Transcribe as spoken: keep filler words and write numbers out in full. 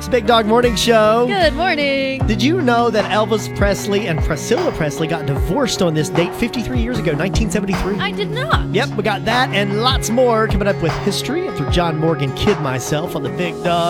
It's Big Dog Morning Show. Good morning. Did you know that Elvis Presley and Priscilla Presley got divorced on this date fifty-three years ago, nineteen seventy-three? I did not. Yep, we got that and lots more coming up with history after John Morgan Kid Myself on the Big Dog